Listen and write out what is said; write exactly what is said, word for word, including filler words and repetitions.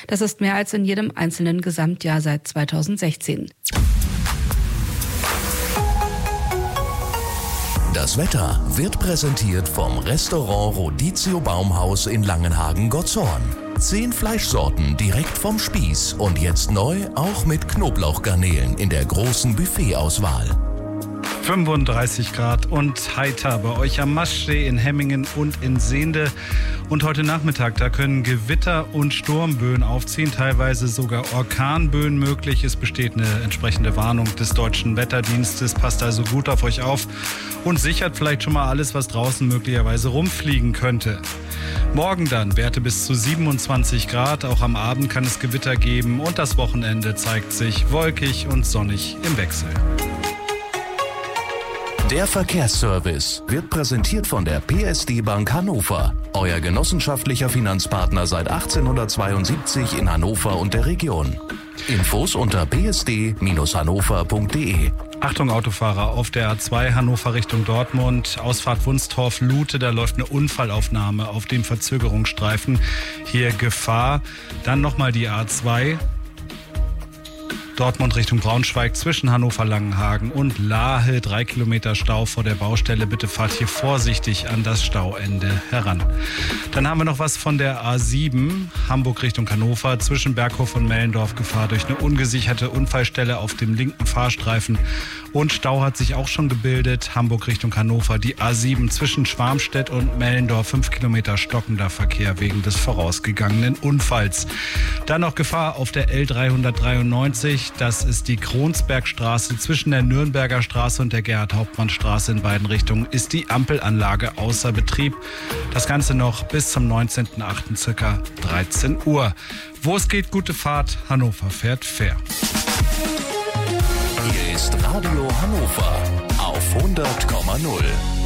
Das ist mehr als in jedem einzelnen Gesamtjahr seit zweitausendsechzehn. Das Wetter wird präsentiert vom Restaurant Rodizio Baumhaus in Langenhagen-Gottshorn. Zehn Fleischsorten direkt vom Spieß und jetzt neu auch mit Knoblauchgarnelen in der großen Buffetauswahl. fünfunddreißig Grad und heiter bei euch am Maschsee in Hemmingen und in Sehnde. Und heute Nachmittag, da können Gewitter und Sturmböen aufziehen, teilweise sogar Orkanböen möglich. Es besteht eine entsprechende Warnung des Deutschen Wetterdienstes. Passt also gut auf euch auf und sichert vielleicht schon mal alles, was draußen möglicherweise rumfliegen könnte. Morgen dann Werte bis zu siebenundzwanzig Grad. Auch am Abend kann es Gewitter geben und das Wochenende zeigt sich wolkig und sonnig im Wechsel. Der Verkehrsservice wird präsentiert von der P S D Bank Hannover, euer genossenschaftlicher Finanzpartner seit achtzehnhundertzweiundsiebzig in Hannover und der Region. Infos unter p s d Bindestrich hannover punkt d e. Achtung Autofahrer, auf der A zwei Hannover Richtung Dortmund, Ausfahrt Wunstorf-Lute, da läuft eine Unfallaufnahme auf dem Verzögerungsstreifen. Hier Gefahr. Dann nochmal die A zwei. Dortmund Richtung Braunschweig zwischen Hannover-Langenhagen und Lahe. Drei Kilometer Stau vor der Baustelle. Bitte fahrt hier vorsichtig an das Stauende heran. Dann haben wir noch was von der A sieben, Hamburg Richtung Hannover. Zwischen Berghof und Mellendorf Gefahr durch eine ungesicherte Unfallstelle auf dem linken Fahrstreifen. Und Stau hat sich auch schon gebildet. Hamburg Richtung Hannover. Die A sieben zwischen Schwarmstedt und Mellendorf. Fünf Kilometer stockender Verkehr wegen des vorausgegangenen Unfalls. Dann noch Gefahr auf der L dreihundertdreiundneunzig. Das ist die Kronsbergstraße. Zwischen der Nürnberger Straße und der Gerhard-Hauptmann-Straße in beiden Richtungen ist die Ampelanlage außer Betrieb. Das Ganze noch bis zum neunzehnten achten circa dreizehn Uhr. Wo es geht, gute Fahrt. Hannover fährt fair. Hier ist Radio Hannover auf hundert Komma null.